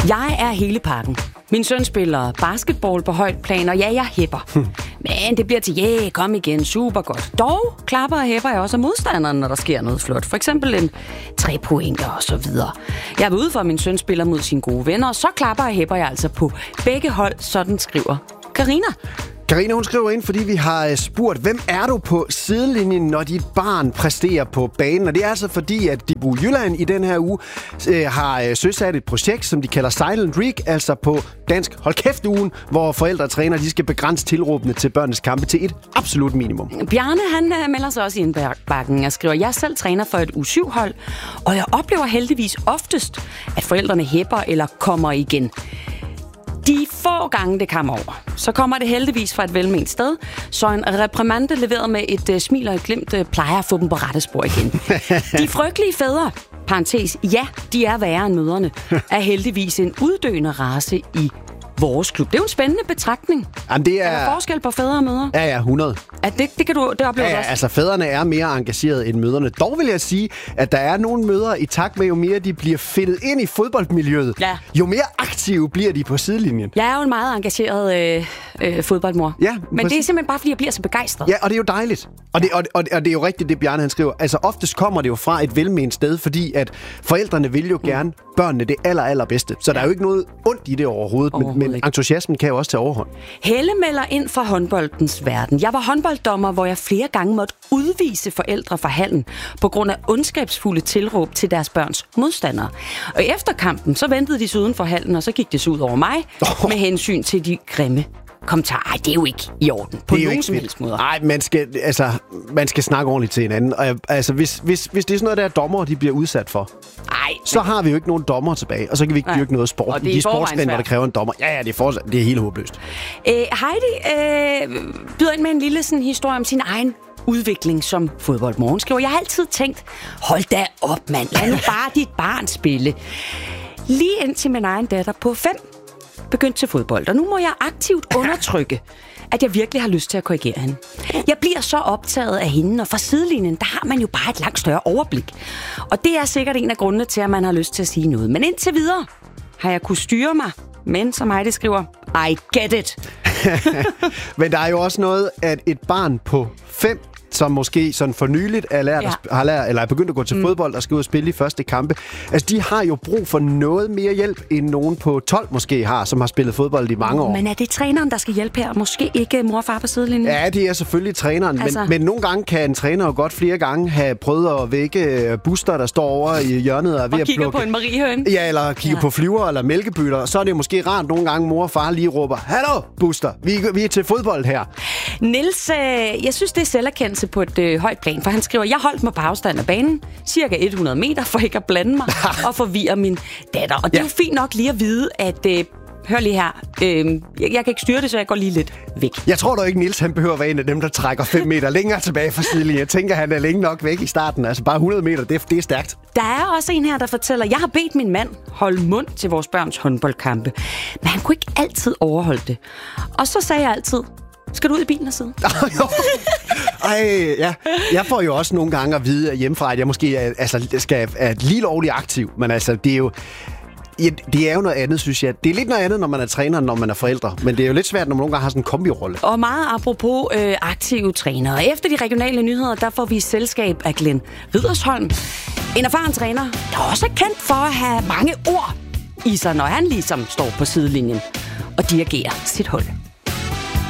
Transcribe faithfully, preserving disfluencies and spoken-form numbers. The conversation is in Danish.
Jeg er hele pakken. Min søn spiller basketball på højt plan, og ja, jeg hæpper. Men det bliver til, ja, yeah, kom igen, super godt. Dog klapper og hæpper jeg også af modstanderen, når der sker noget flot. For eksempel en tre pointer og så videre. Jeg er ude for, at min søn spiller mod sine gode venner, og så klapper og hæpper jeg altså på begge hold, sådan skriver Karina. Karina, hun skriver ind, fordi vi har spurgt, hvem er du på sidelinjen, når dit barn præsterer på banen? Og det er altså fordi, at Dibu Jylland i den her uge øh, har øh, søsat et projekt, som de kalder Silent Week, altså på dansk hold kæft-ugen, hvor forældre og træner, de skal begrænse tilråbene til børnenes kampe til et absolut minimum. Bjarne, han øh, melder sig også i en bakken og skriver, jeg selv træner for et U syv hold, og jeg oplever heldigvis oftest, at forældrene hæpper eller kommer igen. De få gange, det kommer over, så kommer det heldigvis fra et velment sted, så en reprimande leveret med et uh, smil og et glimt uh, plejer at få dem på rette spor igen. De frygtelige fædre, parentes, ja, de er værre end mødrene, er heldigvis en uddøende race i vores klub. Det er jo en spændende betragtning. Jamen, det er... er der forskel på fædre og mødre? Ja, ja, hundrede. At det, det kan du det oplever ja, du også? altså fædrene er mere engageret end mødrene. Dog vil jeg sige, at der er nogle mødre i takt med, jo mere de bliver fedtet ind i fodboldmiljøet, ja. jo mere aktive bliver de på sidelinjen. Jeg er jo en meget engageret øh, øh, fodboldmor. Ja, men præcis. Det er simpelthen bare, fordi jeg bliver så begejstret. Ja, og det er jo dejligt. Og det, og, og, og det er jo rigtigt, det Bjarne han skriver. Altså oftest kommer det jo fra et velment sted, fordi at forældrene vil jo gerne mm. børnene det aller, allerbedste. Så ja. Der er jo ikke noget ondt i det overhovedet, overhovedet men, men entusiasmen kan jo også tage overhånd. Helle melder ind fra håndboldens verden. Jeg var håndbolddommer, hvor jeg flere gange måtte udvise forældre fra hallen på grund af ondskabsfulde tilråb til deres børns modstandere. Og efter kampen, så ventede de sig uden for hallen, og så gik det så ud over mig oh. med hensyn til de grimme kommentarer. Ej, det er jo ikke i orden på nogen som helst måde. Nej, man skal, altså, man skal snakke ordentligt til hinanden. Og, altså, hvis, hvis, hvis det er sådan noget, der er dommer, de bliver udsat for, Ej, så men... har vi jo ikke nogen dommer tilbage, og så kan vi ikke dyrke noget sport. De sportsgrene, hvor der kræver en dommer. Ja, ja, det er, for, det er helt håbløst. Øh, Heidi øh, byder ind med en lille sådan, historie om sin egen udvikling som fodboldmor. Skriver, jeg har altid tænkt, hold da op, mand. Lad nu bare dit barn spille. Lige indtil min egen datter på fem begyndt til fodbold, og nu må jeg aktivt undertrykke, at jeg virkelig har lyst til at korrigere hende. Jeg bliver så optaget af hende, og fra sidelinjen, der har man jo bare et langt større overblik. Og det er sikkert en af grundene til, at man har lyst til at sige noget. Men indtil videre har jeg kunnet styre mig, men som Heidi skriver, I get it. Men der er jo også noget, at et barn på fem, som måske sådan for nyligt er, lært ja. at, har lært, eller er begyndt at gå til mm. fodbold og skal ud og spille i første kampe. Altså, de har jo brug for noget mere hjælp, end nogen på tolv måske har, som har spillet fodbold i mange år. Men er det træneren, der skal hjælpe her? Måske ikke mor og far på sidelinjen? Ja, det er selvfølgelig træneren. Altså... Men, men nogle gange kan en træner jo godt flere gange have prøvet at vække Buster, der står over i hjørnet og er ved og at kigger plukke... på en mariehøn. Ja, eller kigger ja. på flyver eller mælkebytter. Så er det måske rart nogle gange, mor og far lige råber, hallo, Buster, vi, vi er til fodbold her. Niels, øh, jeg synes, det er selverkendelse på et øh, højt plan, for han skriver, jeg holdt mig på afstand af banen, cirka hundrede meter, for ikke at blande mig og forvirre min datter. Og det er ja. jo fint nok lige at vide, at... Øh, hør lige her, øh, jeg, jeg kan ikke styre det, så jeg går lige lidt væk. Jeg tror dog ikke, Niels han behøver at være en af dem, der trækker fem meter længere tilbage fra sidelinjen. Jeg tænker, han er længe nok væk i starten. Altså bare hundrede meter, det, det er stærkt. Der er også en her, der fortæller, jeg har bedt min mand holde mund til vores børns håndboldkampe, men han kunne ikke altid overholde det. Og så sagde jeg altid, skal du ud i bilen og sidde? Ej, ja. Jeg får jo også nogle gange at vide hjemmefra, at jeg måske er, altså, skal er lige lovligt aktiv. Men altså, det er jo... Ja, det er jo noget andet, synes jeg. Det er lidt noget andet, når man er træner, når man er forældre. Men det er jo lidt svært, når man nogle gange har sådan en kombirolle. Og meget apropos øh, aktive trænere. Efter de regionale nyheder, der får vi selskab af Glenn Riddersholm. En erfaren træner, der også er kendt for at have mange ord i sig, når han ligesom står på sidelinjen og dirigerer sit hold.